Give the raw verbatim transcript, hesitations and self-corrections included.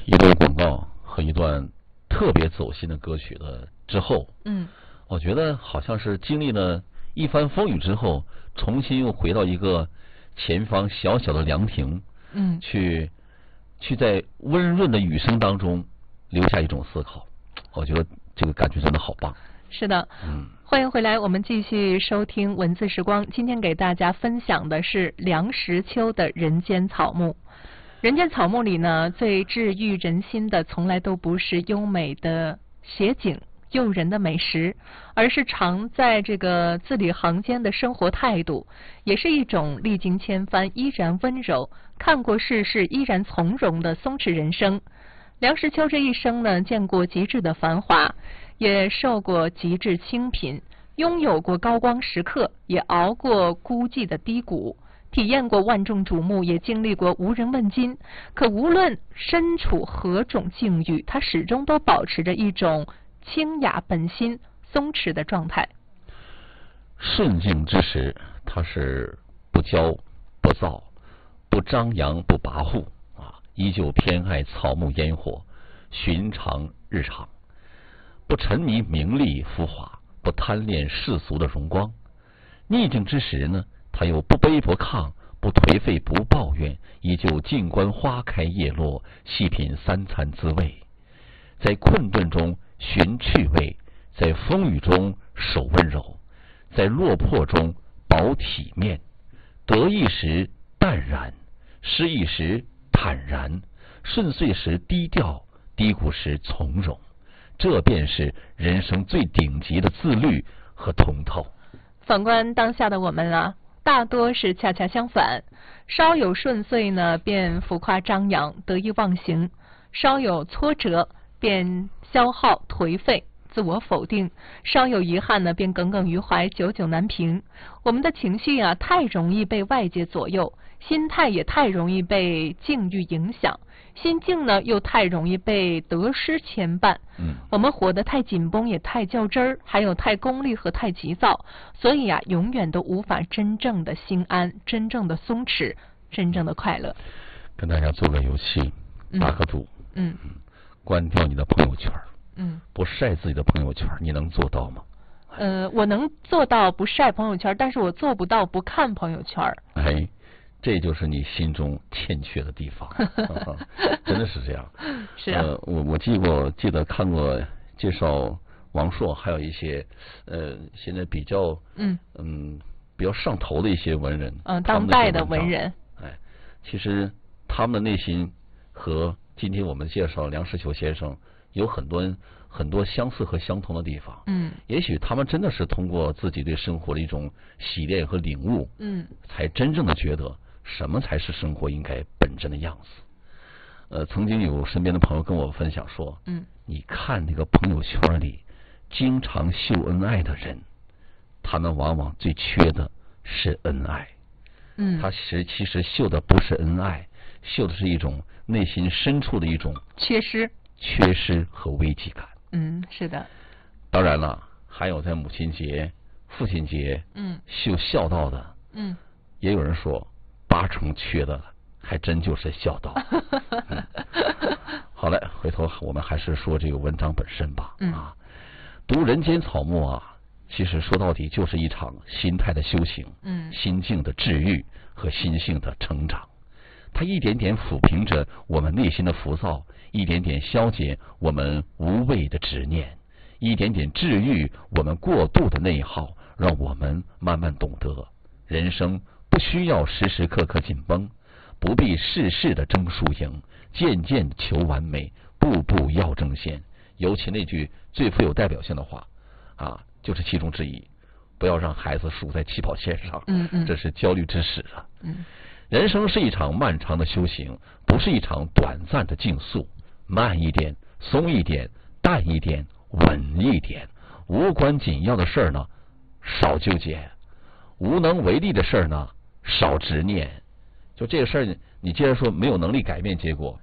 一段广告和一段特别走心的歌曲的之后， 嗯， 我觉得好像是经历了一番风雨之后，重新又回到一个前方小小的凉亭， 嗯， 去去在温润的雨声当中留下一种思考。我觉得这个感觉真的好棒。 是的， 嗯， 欢迎回来，我们继续收听文字时光。今天给大家分享的是梁实秋的《人间草木》。《人间草木》里呢，最治愈人心的从来都不是优美的写景、诱人的美食，而是藏在这个字里行间的生活态度，也是一种历经千帆依然温柔、看过世事依然从容的松弛人生。梁实秋这一生呢，见过极致的繁华，也受过极致清贫，拥有过高光时刻，也熬过孤寂的低谷，体验过万众瞩目，也经历过无人问津。可无论身处何种境遇，他始终都保持着一种清雅本心、松弛的状态。 顺境之时，他是不骄不躁，不张扬不跋扈啊，依旧偏爱草木烟火，寻常日常，不沉迷名利浮华，不贪恋世俗的荣光。逆境之时呢，他又不卑不亢，不颓废不抱怨，依旧静观花开叶落，细品三餐滋味。在困顿中寻趣味，在风雨中守温柔，在落魄中保体面，得意时淡然，失意时坦然，顺遂时低调，低谷时从容。这便是人生最顶级的自律和通透。 反观当下的我们啊，大多是恰恰相反，稍有顺遂呢，便浮夸张扬、得意忘形；稍有挫折，便消耗颓废、自我否定；稍有遗憾呢，便耿耿于怀、久久难平。我们的情绪啊，太容易被外界左右，心态也太容易被境遇影响，心境呢又太容易被得失牵绊。 嗯， 我们活得太紧绷，也太较真儿，还有太功利和太急躁，所以啊，永远都无法真正的心安，真正的松弛，真正的快乐。 跟大家做个游戏，打个赌， 嗯， 关掉你的朋友圈， 嗯， 不晒自己的朋友圈，你能做到吗？ 呃，我能做到不晒朋友圈，但是我做不到不看朋友圈。 哎，这就是你心中欠缺的地方，真的是这样。 是啊， 呃、我我记过记得看过介绍王朔，还有一些呃现在比较嗯嗯比较上头的一些文人， 嗯、呃，当代的文人， 哎，其实他们的内心和今天我们介绍梁实秋先生有很多很多相似和相同的地方。 嗯， 也许他们真的是通过自己对生活的一种洗练和领悟， 嗯， 才真正的觉得什么才是生活应该本真的样子。呃，曾经有身边的朋友跟我分享说， 嗯， 你看那个朋友圈里经常秀恩爱的人，他们往往最缺的是恩爱。 嗯， 他实其实秀的不是恩爱，秀的是一种内心深处的一种缺失、 缺失和危机感。 嗯，是的。 当然了，还有在母亲节、父亲节， 嗯， 秀孝道的， 嗯， 也有人说八成缺的还真就是孝道。嗯、好嘞，回头我们还是说这个文章本身吧。 嗯啊，读《人间草木》啊，其实说到底就是一场心态的修行， 嗯， 心境的治愈和心性的成长。它一点点抚平着我们内心的浮躁，一点点消解我们无谓的执念，一点点治愈我们过度的内耗，让我们慢慢懂得，人生不需要时时刻刻紧绷，不必事事的争输赢，渐渐的求完美，步步要争先。尤其那句最富有代表性的话啊，就是其中之一，不要让孩子输在起跑线上。 嗯嗯， 这是焦虑之始啊。 嗯， 人生是一场漫长的修行，不是一场短暂的竞速。慢一点，松一点，淡一点，稳一点。无关紧要的事儿呢，少纠结；无能为力的事儿呢，少执念。就这个事儿，你既然说没有能力改变结果，